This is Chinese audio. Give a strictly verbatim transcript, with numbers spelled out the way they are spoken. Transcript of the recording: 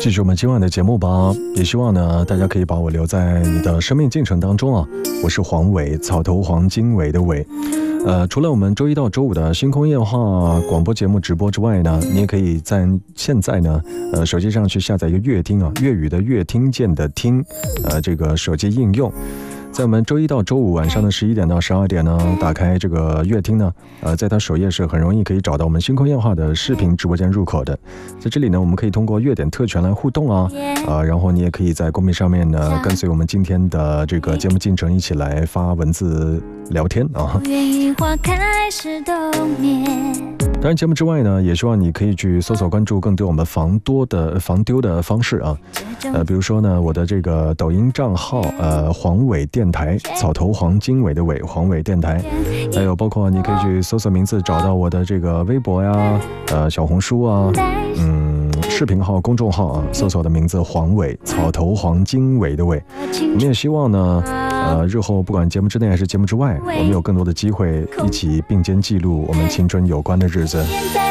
继续我们今晚的节目吧，也希望呢大家可以把我留在你的生命进程当中啊。我是黄伟，草头黄经纬的纬。呃，除了我们周一到周五的星空夜话广播节目直播之外呢，你也可以在现在呢，呃，手机上去下载一个乐听啊，粤语的乐，听见的听，呃，这个手机应用。在我们周一到周五晚上的十一点到十二点呢，打开这个乐听呢，呃，在它首页是很容易可以找到我们星空夜话的视频直播间入口的。在这里呢，我们可以通过乐点特权来互动啊，呃，然后你也可以在公屏上面呢，跟随我们今天的这个节目进程一起来发文字聊天啊。当然，节目之外呢，也希望你可以去搜索关注更多我们防多的防丢的方式啊。呃，比如说呢，我的这个抖音账号，呃，黄伟电台，草头黄经纬的纬，黄伟电台，还有包括你可以去搜索名字找到我的这个微博呀，呃，小红书啊，嗯，视频号、公众号啊，搜索我的名字黄伟，草头黄经纬的纬。我们也希望呢，呃，日后不管节目之内还是节目之外，我们有更多的机会一起并肩记录我们青春有关的日子。